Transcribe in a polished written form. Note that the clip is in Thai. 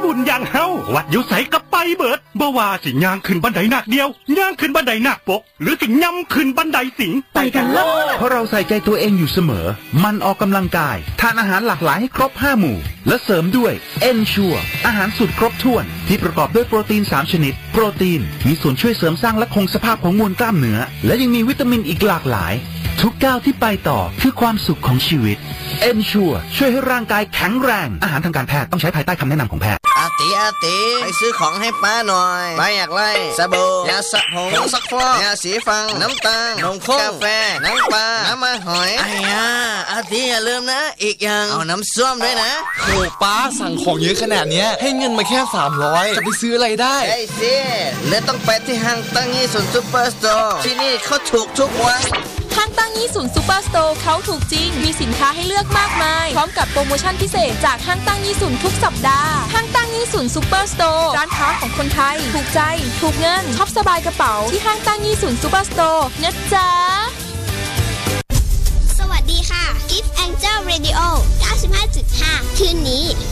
บุญอย่างเฮาวัดอยู่ใสกับไปเบิดบ่ว่าสิย่างขึ้นบันไดหนักเดียวย่างขึ้นบันไดหนักปกหรือสิย่ำขึ้นบันไดสิงไปกันเลยเพราะเราใส่ใจตัวเองอยู่เสมอมันออกกำลังกายทานอาหารหลากหลายให้ครบ5หมู่และเสริมด้วย Ensure อาหารสูตรครบถ้วนที่ประกอบด้วยโปรตีน3ชนิดโปรตีนมีส่วนช่วยเสริมสร้างและคงสภาพของมวลกล้ามเนื้อและยังมีวิตามินอีกหลากหลายทุกก้าวที่ไปต่อคือความสุขของชีวิต Ensure ช่วยให้ร่างกายแข็งแรงอาหารทางการแพทย์ต้องใช้ภายใต้คำแนะนำของแพทย์อาติไปซื้อของให้ป้าหน่อยป้าอยากไล่สบู่ยาสระผมผงซักฟอกยาสีฟันน้ำตาลนมข้นกาแฟน้ำปลาน้ำมันหอยไอ้ย่าอาติอย่าลืมนะอีกอย่างเอาน้ำส้วมด้วยนะโหป้าสั่งของเยอะขนาดนี้ให้เงินมาแค่300จะไปซื้ออะไรได้ไอ้สิเลยต้องไปที่ห้างตั้งยี่สุนซุปเปอร์สโตร์ที่นี่เขาถูกทุกวันห้างตั้งยี่สุนซูเปอร์สโตร์เขาถูกจริงมีสินค้าให้เลือกมากมายพร้อมกับโปรโมชั่นพิเศษจากห้างตั้งยี่สุนทุกสัปดาห์ห้างตั้งยี่สุนซูเปอร์สโตร์ร้านค้าของคนไทยถูกใจถูกเงินช็อปสบายกระเป๋าที่ห้างตั้งยี่สุนซูเปอร์สโตร์นะจ๊ะสวัสดีค่ะ Gift Angel Radio 95.5 คืนนี้